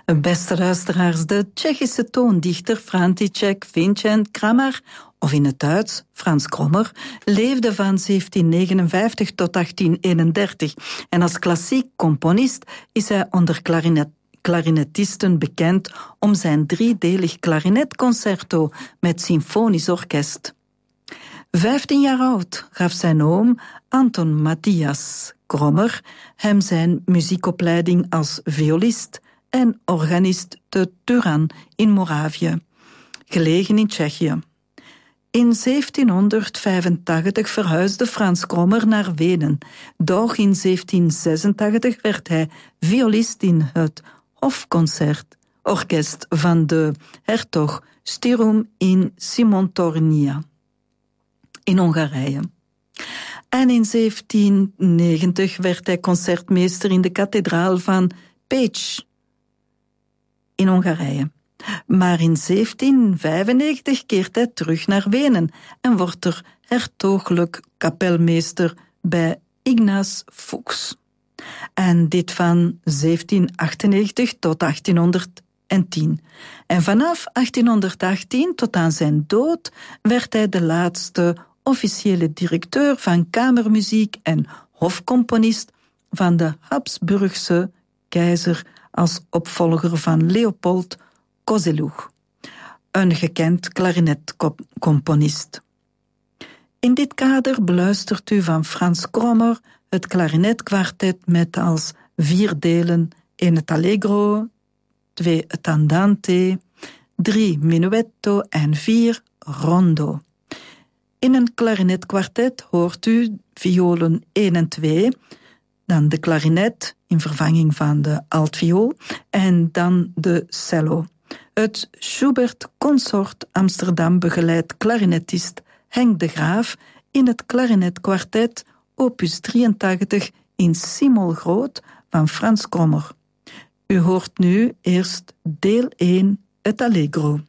Beste luisteraars, de Tsjechische toondichter František Vincent Kramar, of in het Duits Frans Krommer, leefde van 1759 tot 1831 en als klassiek componist is hij onder klarinetisten bekend om zijn driedelig klarinetconcerto met symfonisch orkest. 15 jaar oud gaf zijn oom Anton Matthias Krommer hem zijn muziekopleiding als violist en organist te Turan in Moravië, gelegen in Tsjechië. In 1785 verhuisde Frans Krommer naar Wenen, doch in 1786 werd hij violist in het Hofconcertorkest van de hertog Styrum in Simontornia in Hongarije. En in 1790 werd hij concertmeester in de kathedraal van Pécs in Hongarije. Maar in 1795 keert hij terug naar Wenen en wordt er hertogelijk kapelmeester bij Ignaz Fuchs. En dit van 1798 tot 1810. En vanaf 1818 tot aan zijn dood werd hij de laatste officiële directeur van kamermuziek en hofcomponist van de Habsburgse keizer als opvolger van Leopold Kozeluch, een gekend klarinetcomponist. In dit kader beluistert u van Frans Krommer het klarinetkwartet met als 4 delen 1 het allegro, 2 het andante, 3 minuetto en 4 rondo. In een klarinetkwartet hoort u violen 1 en 2, dan de klarinet in vervanging van de altviool en dan de cello. Het Schubert Consort Amsterdam begeleidt klarinetist Henk de Graaf in het klarinetkwartet opus 83 in C-mol groot van Frans Krommer. U hoort nu eerst deel 1, het allegro.